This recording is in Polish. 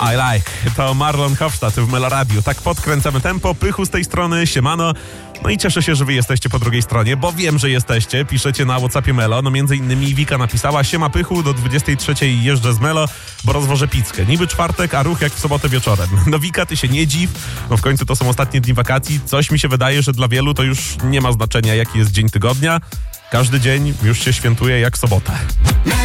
I like. To Marlon Hofstadt w Meloradiu. Tak podkręcamy tempo. Pychu z tej strony, siemano. No i cieszę się, że wy jesteście po drugiej stronie, bo wiem, że jesteście. Piszecie na WhatsAppie Melo. No między innymi Wika napisała: siema Pychu, do 23 jeżdżę z Melo, bo rozwożę pizzkę. Niby czwartek, a ruch jak w sobotę wieczorem. No Wika, ty się nie dziw. No w końcu to są ostatnie dni wakacji. Coś mi się wydaje, że dla wielu to już nie ma znaczenia, jaki jest dzień tygodnia. Każdy dzień już się świętuje jak sobota.